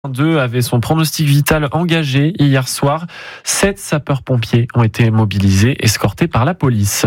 2 avait son pronostic vital engagé hier soir. 7 sapeurs-pompiers ont été mobilisés, escortés par la police.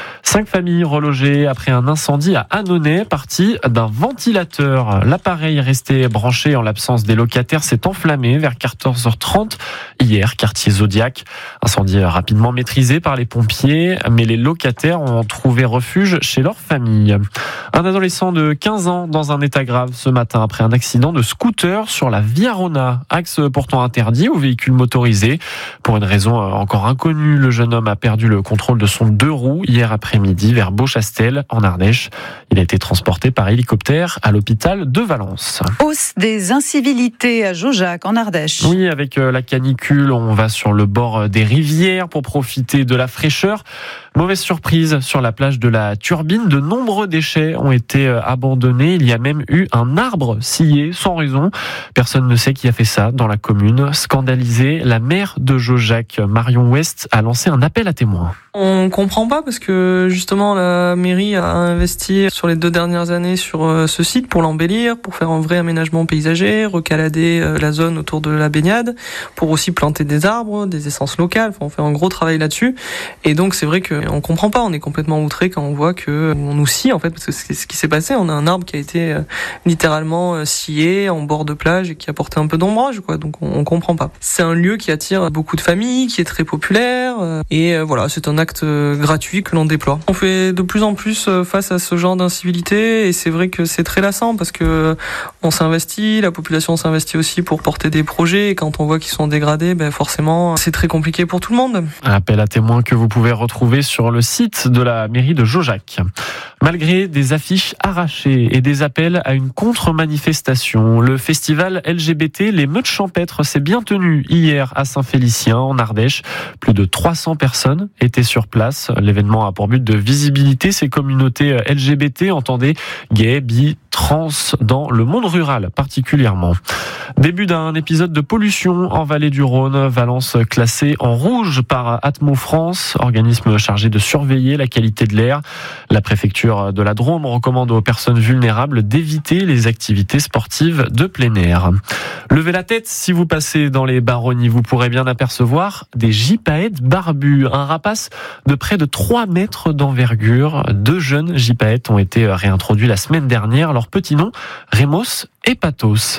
5 familles relogées après un incendie à Annonay, parti d'un ventilateur. L'appareil resté branché en l'absence des locataires s'est enflammé vers 14h30 hier, quartier Zodiac. Incendie rapidement maîtrisé par les pompiers, mais les locataires ont trouvé refuge chez leur famille. Un adolescent de 15 ans dans un état grave ce matin après un accident de scooter sur la Via Rona, axe pourtant interdit aux véhicules motorisés. Pour une raison encore inconnue, le jeune homme a perdu le contrôle de son 2 roues hier après-midi vers Beauchastel en Ardèche. Il a été transporté par hélicoptère à l'hôpital de Valence. Hausse des incivilités à Jaujac en Ardèche. Oui, avec la canicule, on va sur le bord des rivières pour profiter de la fraîcheur. Mauvaise surprise sur la plage de la Turbine, de nombreux déchets ont été abandonnés. Il y a même eu un arbre scié sans raison. Personne ne sait qui a fait ça dans la commune. Scandalisée, la maire de Jaujac, Marion West, a lancé un appel à témoins. On comprend pas parce que justement la mairie a investi sur les 2 dernières années sur ce site pour l'embellir, pour faire un vrai aménagement paysager, recalader la zone autour de la baignade, pour aussi planter des arbres, des essences locales. Enfin, on fait un gros travail là-dessus. Et donc c'est vrai qu'on comprend pas, on est complètement outré quand on voit que on nous scie en fait, parce que c'est ce qui s'est passé. On a un arbre qui a été littéralement scié en bord de plage et qui a porté un peu d'ombrage, quoi. Donc on comprend pas. C'est un lieu qui attire beaucoup de familles, qui est très populaire, et voilà, c'est un acte gratuit que l'on déploie. On fait de plus en plus face à ce genre d'incivilité, et c'est vrai que c'est très lassant parce que on s'investit, la population s'investit aussi pour porter des projets, et quand on voit qu'ils sont dégradés, forcément c'est très compliqué pour tout le monde. Un appel à témoins que vous pouvez retrouver sur le site de la mairie de Jaujac. Malgré des affiches arrachées et des appels à une contre-manifestation, le festival LGBT Les Meutes Champêtres s'est bien tenu hier à Saint-Félicien en Ardèche. Plus de 300 personnes étaient sur place. L'événement a pour but de visibilité ces communautés LGBT, entendez gays, bi, trans dans le monde rural particulièrement. Début d'un épisode de pollution en vallée du Rhône, Valence classée en rouge par Atmo France, organisme chargé de surveiller la qualité de l'air. La préfecture de la Drôme recommande aux personnes vulnérables d'éviter les activités sportives de plein air. Levez la tête si vous passez dans les baronnies, vous pourrez bien apercevoir des gypaètes barbus, un rapace de près de 3 mètres d'envergure. 2 jeunes gypaètes ont été réintroduits la semaine dernière. Leur petit nom, Rémos et Pathos.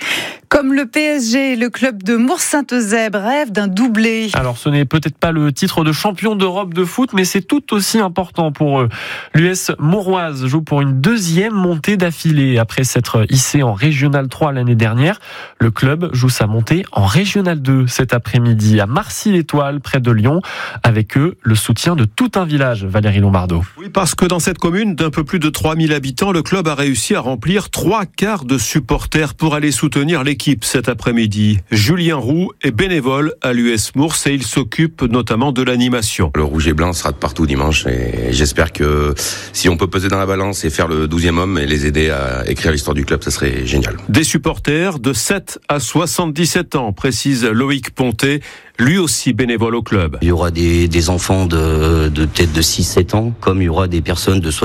Comme le PSG, le club de Mours-Sainte-Eusèbe rêve d'un doublé. Alors ce n'est peut-être pas le titre de champion d'Europe de foot, mais c'est tout aussi important pour eux. L'US Mouroise joue pour une 2e montée d'affilée. Après s'être hissé en Régional 3 l'année dernière, le club joue sa montée en Régional 2 cet après-midi à Marcy-l'Étoile, près de Lyon. Avec eux, le soutien de tout un village, Valérie Lombardo. Oui, parce que dans cette commune d'un peu plus de 3000 habitants, le club a réussi à remplir 3/4 de supporters pour aller soutenir l'équipe cet après-midi. Julien Roux est bénévole à l'US Mours et il s'occupe notamment de l'animation. Le rouge et blanc sera de partout dimanche et j'espère que si on peut peser dans la balance et faire le 12e homme et les aider à écrire l'histoire du club, ça serait génial. Des supporters de 7 à 77 ans, précise Loïc Pontet, lui aussi bénévole au club. Il y aura des enfants de peut-être de 6-7 ans, comme il y aura des personnes de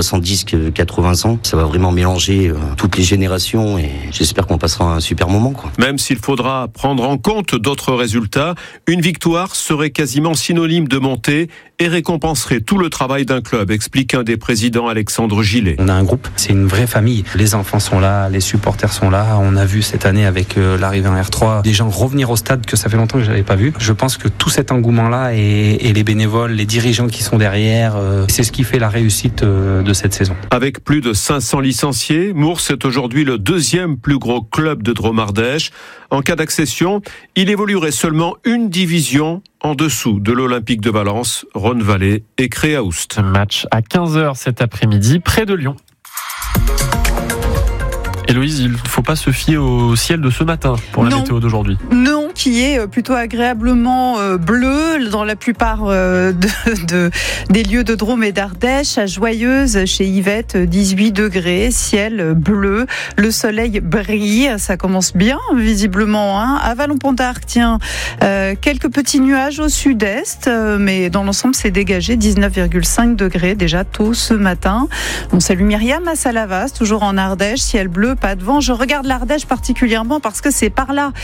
70-80 ans. Ça va vraiment mélanger toutes les générations et j'espère qu'on passera un super moment, quoi. Même s'il faudra prendre en compte d'autres résultats, une victoire serait quasiment synonyme de montée et récompenserait tout le travail d'un club, explique un des présidents, Alexandre Gillet. On a un groupe, c'est une vraie famille. Les enfants sont là, les supporters sont là. On a vu cette année avec l'arrivée en R3 des gens revenir au stade que ça fait longtemps que je n'avais pas vu. Je pense que tout cet engouement-là et les bénévoles, les dirigeants qui sont derrière, c'est ce qui fait la réussite de cette saison. Avec plus de 500 licenciés, Mours est aujourd'hui le 2e plus gros club de Drôme-Ardèche. En cas d'accession, il évoluerait seulement une division en dessous de l'Olympique de Valence, Rhône-Vallée et Créaoust. Match à 15h cet après-midi, près de Lyon. Héloïse, il ne faut pas se fier au ciel de ce matin pour la météo d'aujourd'hui. Non, qui est plutôt agréablement bleu dans la plupart des lieux de Drôme et d'Ardèche. À Joyeuse, chez Yvette, 18 degrés, ciel bleu, le soleil brille, ça commence bien visiblement. À Vallon-Pont-d'Arc, quelques petits nuages au sud-est, mais dans l'ensemble c'est dégagé, 19,5 degrés déjà tôt ce matin. On salue Myriam à Salavas, toujours en Ardèche, ciel bleu, pas de vent. Je regarde l'Ardèche particulièrement parce que c'est par là